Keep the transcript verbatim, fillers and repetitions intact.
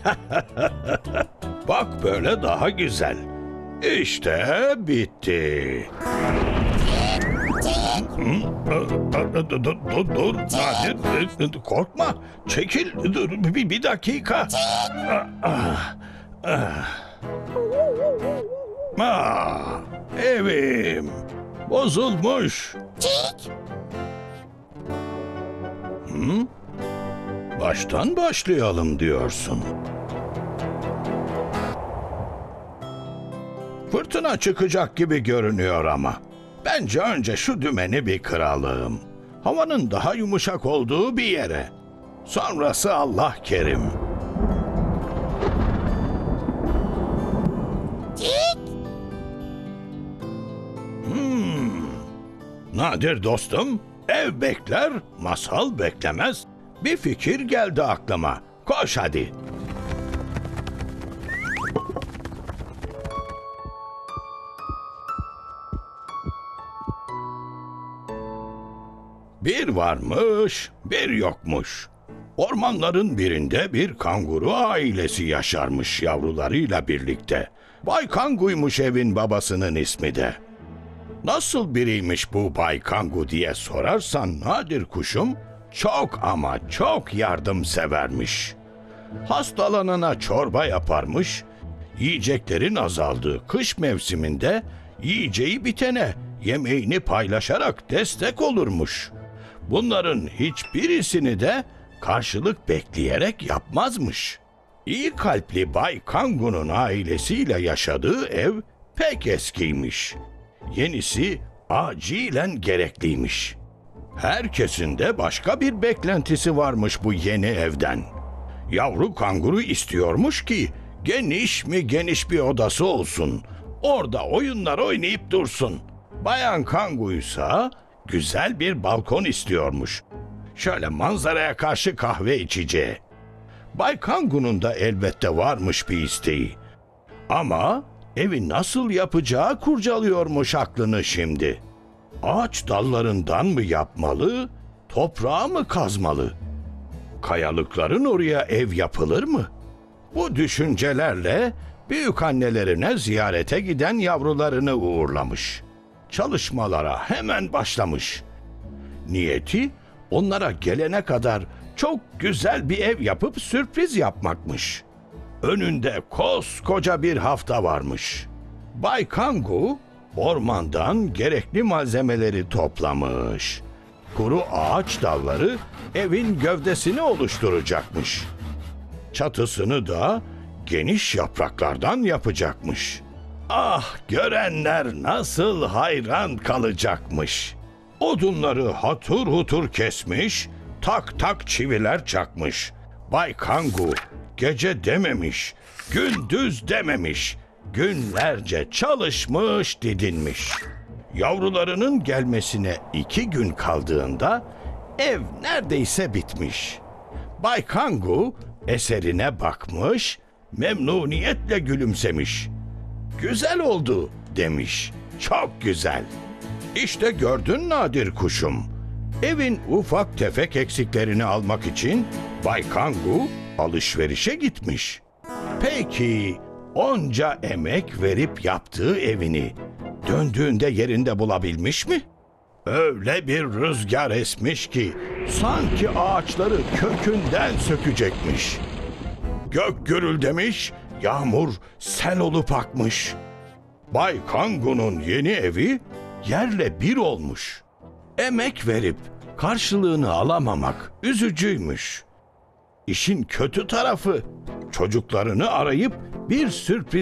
Bak böyle daha güzel. İşte bitti. Dur, dur, dur, dur. Nadir, korkma. Çekil. Dur, bir, bir dakika. Ah, ah. Ah, evim bozulmuş. Hı? Baştan başlayalım diyorsun. Fırtına çıkacak gibi görünüyor ama. Bence önce şu dümeni bir kıralım. Havanın daha yumuşak olduğu bir yere. Sonrası Allah kerim. Hmm. Nadir dostum, ev bekler, masal beklemez. Bir fikir geldi aklıma. Koş hadi. Bir varmış, bir yokmuş. Ormanların birinde bir kanguru ailesi yaşarmış yavrularıyla birlikte. Bay Kangu'ymuş evin babasının ismi de. Nasıl biriymiş bu Bay Kangu diye sorarsan Nadir kuşum, çok ama çok yardımsevermiş. Hastalanana çorba yaparmış, yiyeceklerin azaldığı kış mevsiminde yiyeceği bitene yemeğini paylaşarak destek olurmuş. Bunların hiçbirisini de karşılık bekleyerek yapmazmış. İyi kalpli Bay Kangu'nun ailesiyle yaşadığı ev pek eskiymiş. Yenisi acilen gerekliymiş. Herkesin de başka bir beklentisi varmış bu yeni evden. Yavru kanguru istiyormuş ki geniş mi geniş bir odası olsun. Orada oyunlar oynayıp dursun. Bayan kanguysa güzel bir balkon istiyormuş. Şöyle manzaraya karşı kahve içeceği. Bay Kangu'nun da elbette varmış bir isteği. Ama evi nasıl yapacağı kurcalıyormuş aklını şimdi. Ağaç dallarından mı yapmalı, toprağı mı kazmalı? Kayalıkların oraya ev yapılır mı? Bu düşüncelerle büyükannelerine ziyarete giden yavrularını uğurlamış. Çalışmalara hemen başlamış. Niyeti onlara gelene kadar çok güzel bir ev yapıp sürpriz yapmakmış. Önünde koskoca bir hafta varmış. Bay Kangu ormandan gerekli malzemeleri toplamış. Kuru ağaç dalları evin gövdesini oluşturacakmış. Çatısını da geniş yapraklardan yapacakmış. Ah, görenler nasıl hayran kalacakmış. Odunları hatur hutur kesmiş, tak tak çiviler çakmış. Bay Kangu gece dememiş, gündüz dememiş, günlerce çalışmış didinmiş. Yavrularının gelmesine iki gün kaldığında ev neredeyse bitmiş. Bay Kangu eserine bakmış, memnuniyetle gülümsemiş. Güzel oldu demiş, çok güzel. İşte gördün Nadir kuşum. Evin ufak tefek eksiklerini almak için Bay Kangu alışverişe gitmiş. Peki onca emek verip yaptığı evini döndüğünde yerinde bulabilmiş mi? Öyle bir rüzgar esmiş ki sanki ağaçları kökünden sökecekmiş. Gök gürüldemiş, yağmur sel olup akmış. Bay Kangu'nun yeni evi yerle bir olmuş. Emek verip karşılığını alamamak üzücüymüş. İşin kötü tarafı çocuklarını arayıp bir sürpriz